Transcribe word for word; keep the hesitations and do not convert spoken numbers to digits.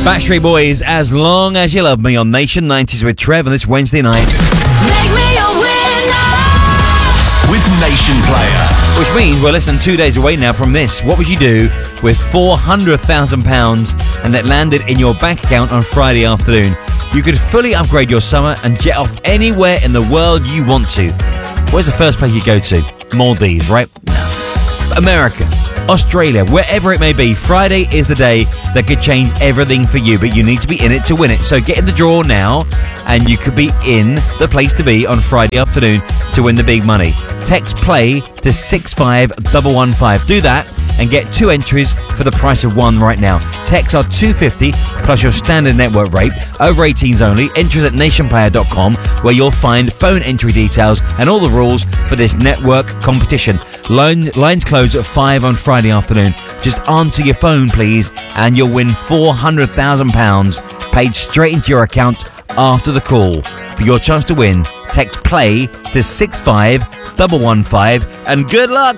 Backstreet Boys, As Long As You Love Me on Nation nineties with Trev on this Wednesday night. Make me a winner with Nation Player. Which means we're less than two days away now from this. What would you do with four hundred thousand pounds and it landed in your bank account on Friday afternoon? You could fully upgrade your summer and jet off anywhere in the world you want to. Where's the first place you go to? Maldives, right? No. America, Australia, wherever it may be, Friday is the day that could change everything for you, but you need to be in it to win it. So get in the draw now, and you could be in the place to be on Friday afternoon to win the big money. Text PLAY to six five one one five. Do that and get two entries for the price of one right now. Texts are two hundred fifty plus your standard network rate. Over eighteens only. Entries at nation player dot com, where you'll find phone entry details and all the rules for this network competition. Line, lines close at five on Friday afternoon. Just answer your phone, please, and you'll win four hundred thousand pounds paid straight into your account after the call. For your chance to win, text PLAY to six five one one five and good luck!